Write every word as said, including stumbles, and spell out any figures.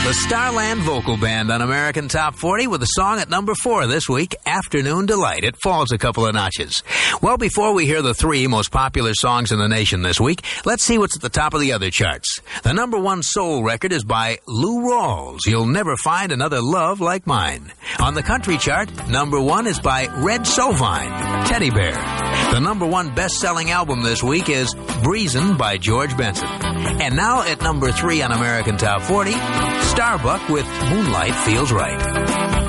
The Starland Vocal Band on American Top forty with a song at number four this week, Afternoon Delight. It falls a couple of notches. Well, before we hear the three most popular songs in the nation this week, let's see what's at the top of the other charts. The number one soul record is by Lou Rawls, You'll Never Find Another Love Like Mine. On the country chart, number one is by Red Sovine, Teddy Bear. The number one best-selling album this week is Breezin' by George Benson. And now at number three on American Top forty, Starbuck with Moonlight Feels Right.